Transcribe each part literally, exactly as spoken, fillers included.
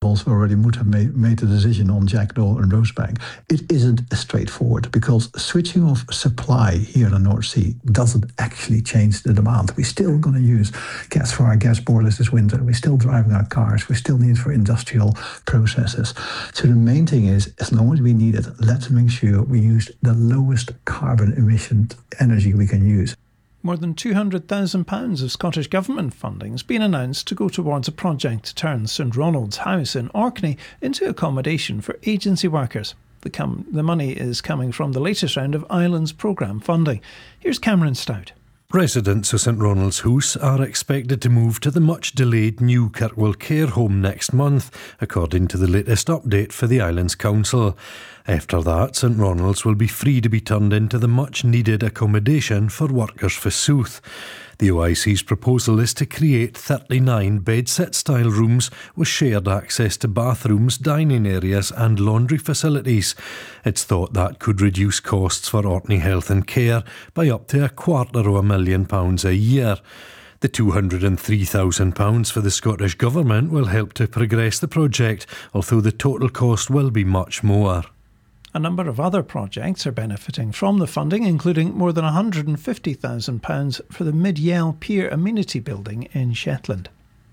also already would have made, made the decision on Jackdaw and Rosebank. It isn't straightforward because switching off supply here in the North Sea doesn't actually change the demand. We're still going to use gas for our gas boilers this winter. We're still driving our cars. We still need it for industrial processes. So the main thing is, as long as we need it, let's make sure we use the lowest carbon emission energy we can use. More than two hundred thousand pounds of Scottish Government funding has been announced to go towards a project to turn St Ronald's House in Orkney into accommodation for agency workers. The, com- the money is coming from the latest round of Islands programme funding. Here's Cameron Stout. Residents of St Ronald's House are expected to move to the much-delayed new Kirkwall Care Home next month, according to the latest update for the Islands Council. After that, St Ronald's will be free to be turned into the much-needed accommodation for workers for South. The O I C's proposal is to create thirty-nine bed-sit-style rooms with shared access to bathrooms, dining areas and laundry facilities. It's thought that could reduce costs for Orkney Health and Care by up to a quarter of a million pounds a year. The two hundred three thousand pounds for the Scottish Government will help to progress the project, although the total cost will be much more. A number of other projects are benefiting from the funding, including more than one hundred fifty thousand pounds for the Mid-Yell Pier Amenity Building in Shetland.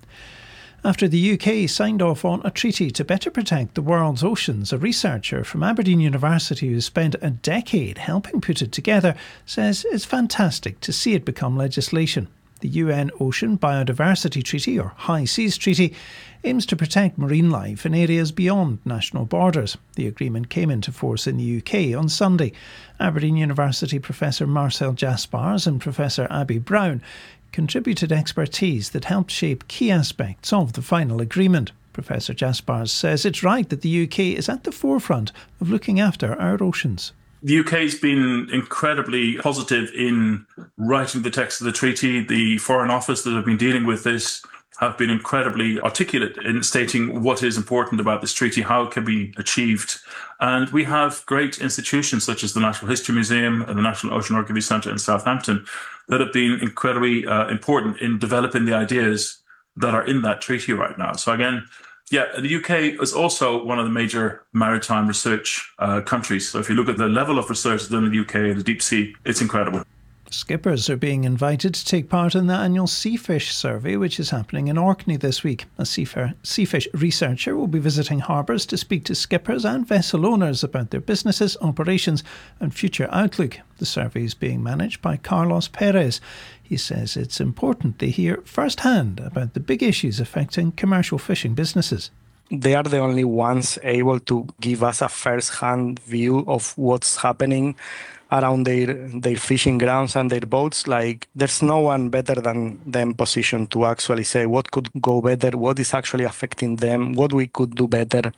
After the U K signed off on a treaty to better protect the world's oceans, a researcher from Aberdeen University who spent a decade helping put it together says it's fantastic to see it become legislation. The U N Ocean Biodiversity Treaty, or High Seas Treaty, aims to protect marine life in areas beyond national borders. The agreement came into force in the U K on Sunday. Aberdeen University Professor Marcel Jaspers and Professor Abby Brown contributed expertise that helped shape key aspects of the final agreement. Professor Jaspers says it's right that the U K is at the forefront of looking after our oceans. The U K has been incredibly positive in writing the text of the treaty. The Foreign Office that have been dealing with this have been incredibly articulate in stating what is important about this treaty, how it can be achieved. And we have great institutions such as the Natural History Museum and the National Oceanography Centre in Southampton that have been incredibly uh, important in developing the ideas that are in that treaty right now. So again, yeah, the U K is also one of the major maritime research uh, countries. So if you look at the level of research done in the U K in the deep sea, it's incredible. Skippers are being invited to take part in the annual Seafish Survey, which is happening in Orkney this week. A seafish researcher will be visiting harbours to speak to skippers and vessel owners about their businesses, operations and future outlook. The survey is being managed by Carlos Perez. He says it's important they hear firsthand about the big issues affecting commercial fishing businesses. They are the only ones able to give us a first-hand view of what's happening around their their fishing grounds and their boats. Like, there's no one better than them positioned to actually say what could go better, what is actually affecting them, what we could do better.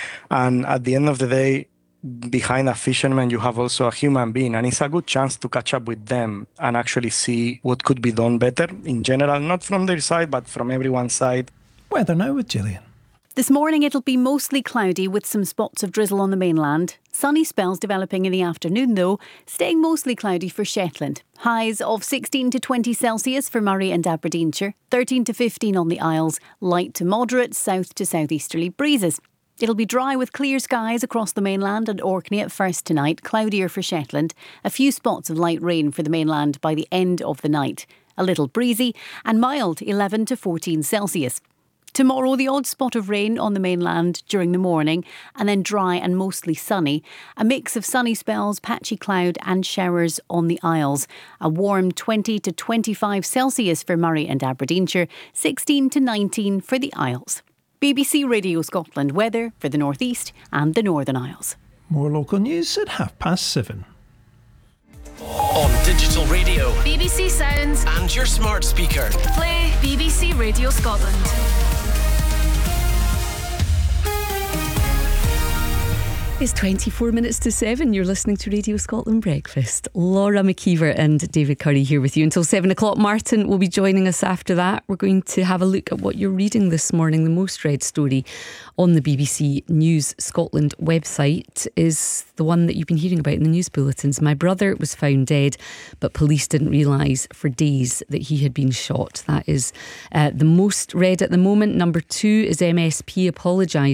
And at the end of the day, behind a fisherman, you have also a human being, and it's a good chance to catch up with them and actually see what could be done better in general, not from their side, but from everyone's side. Weather now with Gillian. This morning it'll be mostly cloudy with some spots of drizzle on the mainland. Sunny spells developing in the afternoon though, staying mostly cloudy for Shetland. Highs of sixteen to twenty Celsius for Moray and Aberdeenshire, thirteen to fifteen on the Isles, light to moderate south to southeasterly breezes. It'll be dry with clear skies across the mainland and Orkney at first tonight, cloudier for Shetland. A few spots of light rain for the mainland by the end of the night. A little breezy and mild, eleven to fourteen Celsius. Tomorrow, the odd spot of rain on the mainland during the morning and then dry and mostly sunny. A mix of sunny spells, patchy cloud and showers on the Isles. A warm twenty to twenty-five Celsius for Moray and Aberdeenshire, sixteen to nineteen for the Isles. B B C Radio Scotland weather for the North East and the Northern Isles. More local news at half past seven. On digital radio, B B C Sounds and your smart speaker. Play B B C Radio Scotland. It's twenty-four minutes to seven. You're listening to Radio Scotland Breakfast. Laura McKeever and David Curry here with you until seven o'clock. Martin will be joining us after that. We're going to have a look at what you're reading this morning. The most read story on the B B C News Scotland website is the one that you've been hearing about in the news bulletins. My brother was found dead, but police didn't realise for days that he had been shot. That is uh, the most read at the moment. Number two is M S P apologised